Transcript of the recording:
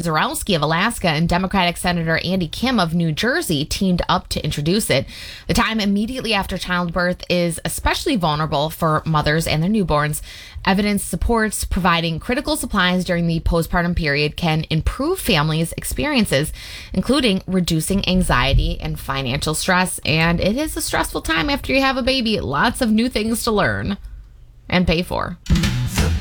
Zurowski of Alaska and Democratic Senator Andy Kim of New Jersey teamed up to introduce it. The time immediately after childbirth is especially vulnerable for mothers and their newborns. Evidence supports providing critical supplies during the postpartum period can improve families' experiences, including reducing anxiety and financial stress. And it is a stressful time after you have a baby. Lots of new things to learn and pay for.